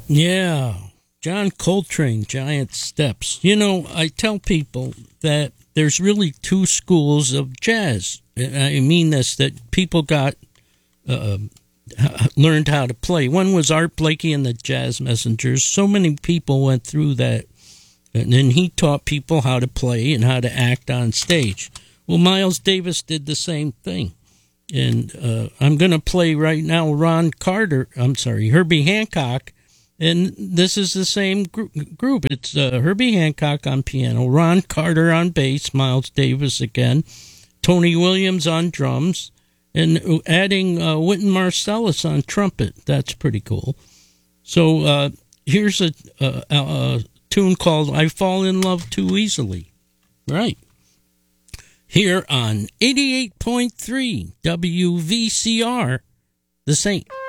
Yeah, John Coltrane, Giant Steps. You know, I tell people that there's really two schools of jazz. I mean this, that people got uh, learned how to play. One was Art Blakey and the Jazz Messengers. So many people went through that, and then he taught people how to play and how to act on stage. Well, Miles Davis did the same thing. And I'm going to play right now Herbie Hancock. And this is the same group. It's Herbie Hancock on piano, Ron Carter on bass, Miles Davis again, Tony Williams on drums, and adding Wynton Marsalis on trumpet. That's pretty cool. So here's a tune called I Fall in Love Too Easily. Right. Here on 88.3 WVCR, The Saint.